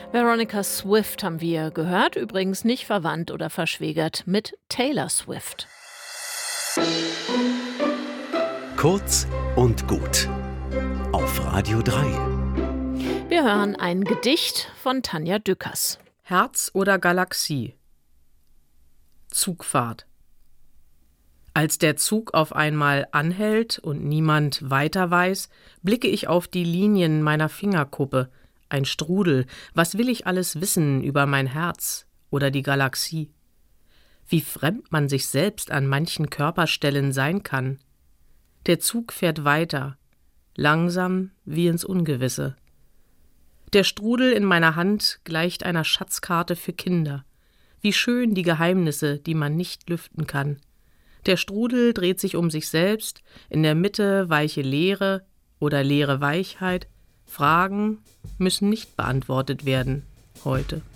Veronica Swift haben wir gehört, übrigens nicht verwandt oder verschwägert mit Taylor Swift. Kurz und gut auf Radio 3. Wir hören ein Gedicht von Tanja Dückers. Herz oder Galaxie? Zugfahrt. Als der Zug auf einmal anhält und niemand weiter weiß, blicke ich auf die Linien meiner Fingerkuppe. Ein Strudel, was will ich alles wissen über mein Herz oder die Galaxie? Wie fremd man sich selbst an manchen Körperstellen sein kann. Der Zug fährt weiter, langsam wie ins Ungewisse. Der Strudel in meiner Hand gleicht einer Schatzkarte für Kinder. Wie schön die Geheimnisse, die man nicht lüften kann. Der Strudel dreht sich um sich selbst, in der Mitte weiche Leere oder leere Weichheit. Fragen müssen nicht beantwortet werden heute.